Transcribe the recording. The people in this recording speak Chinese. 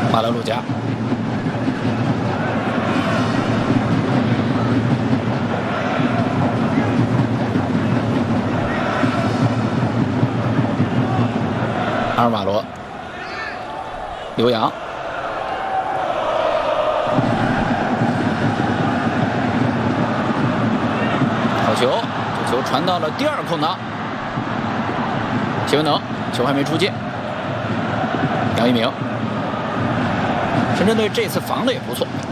马德鲁加。阿尔瓦罗，刘洋，好球，这球传到了第二空档，谢文能，球还没出界，杨一鸣。深圳队这次防的也不错，